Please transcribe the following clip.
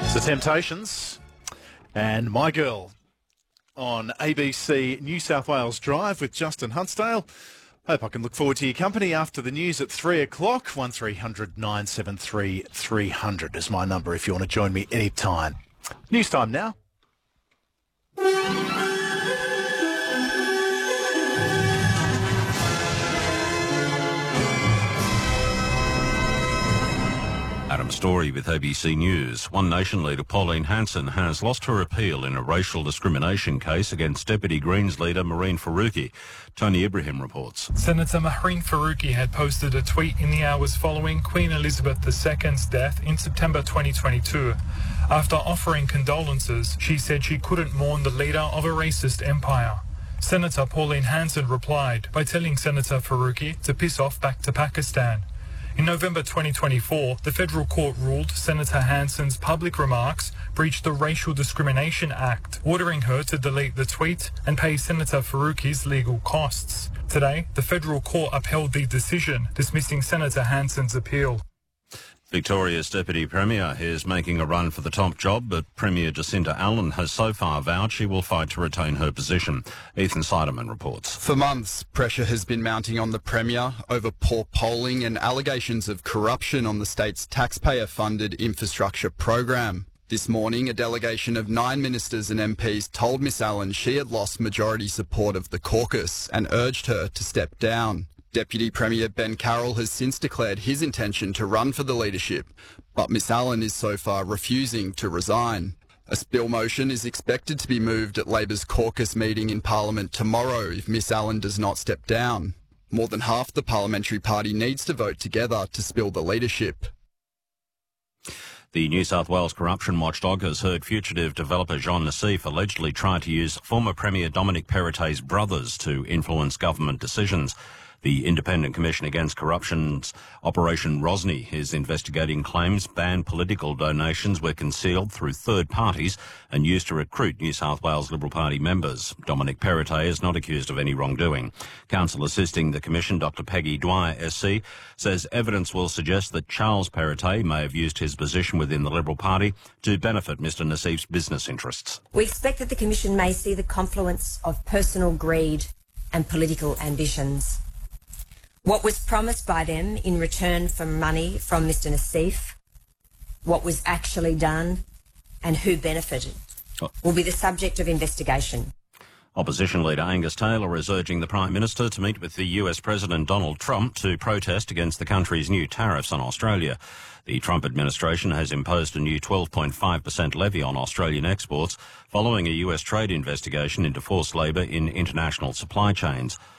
The Temptations and My Girl on ABC New South Wales Drive with Justin Huntsdale. Hope I can look forward to your company after the news at 3 o'clock. 1300 973 300 is my number if you want to join me anytime. News time now. Adam Story with ABC News. One Nation leader Pauline Hanson has lost her appeal in a racial discrimination case against Deputy Greens leader Mehreen Faruqi. Tony Ibrahim reports. Senator Mehreen Faruqi had posted a tweet in the hours following Queen Elizabeth II's death in September 2022. After offering condolences, she said she couldn't mourn the leader of a racist empire. Senator Pauline Hanson replied by telling Senator Faruqi to piss off back to Pakistan. In November 2024, the federal court ruled Senator Hanson's public remarks breached the Racial Discrimination Act, ordering her to delete the tweet and pay Senator Faruqi's legal costs. Today, the federal court upheld the decision, dismissing Senator Hanson's appeal. Victoria's Deputy Premier is making a run for the top job, but Premier Jacinta Allen has so far vowed she will fight to retain her position. Ethan Seiderman reports. For months, pressure has been mounting on the Premier over poor polling and allegations of corruption on the state's taxpayer-funded infrastructure program. This morning, a delegation of 9 ministers and MPs told Miss Allen she had lost majority support of the caucus and urged her to step down. Deputy Premier Ben Carroll has since declared his intention to run for the leadership, but Miss Allen is so far refusing to resign. A spill motion is expected to be moved at Labor's caucus meeting in Parliament tomorrow if Miss Allen does not step down. More than half the parliamentary party needs to vote together to spill the leadership. The New South Wales corruption watchdog has heard fugitive developer Jean Nassif allegedly try to use former Premier Dominic Perrottet's brothers to influence government decisions. The Independent Commission Against Corruption's Operation Rosny is investigating claims banned political donations were concealed through third parties and used to recruit New South Wales Liberal Party members. Dominic Perrottet is not accused of any wrongdoing. Counsel assisting the Commission, Dr Peggy Dwyer, SC, says evidence will suggest that Charles Perrottet may have used his position within the Liberal Party to benefit Mr Nassif's business interests. We expect that the Commission may see the confluence of personal greed and political ambitions. What was promised by them in return for money from Mr Nassif, what was actually done and who benefited will be the subject of investigation. Opposition leader Angus Taylor is urging the Prime Minister to meet with the US President Donald Trump to protest against the country's new tariffs on Australia. The Trump administration has imposed a new 12.5% levy on Australian exports following a US trade investigation into forced labour in international supply chains.